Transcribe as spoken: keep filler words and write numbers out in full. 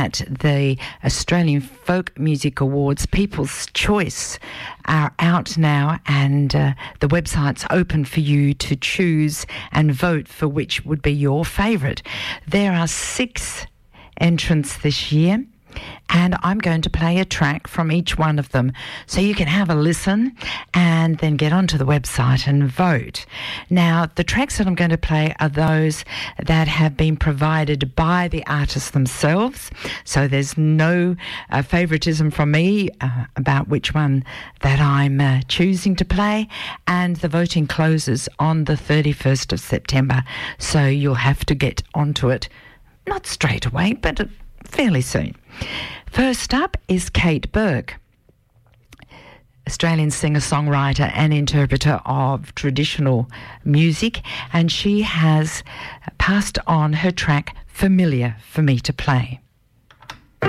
At the Australian Folk Music Awards, People's Choice are out now, and uh, the website's open for you to choose and vote for which would be your favourite. There are six entrants this year, and I'm going to play a track from each one of them so you can have a listen and then get onto the website and vote. Now, the tracks that I'm going to play are those that have been provided by the artists themselves, so there's no uh, favouritism from me uh, about which one that I'm uh, choosing to play, and the voting closes on the thirty-first of September, so you'll have to get onto it, not straight away, but uh, fairly soon. First up is Kate Burke, Australian singer-songwriter and interpreter of traditional music, and she has passed on her track Familiar for me to play.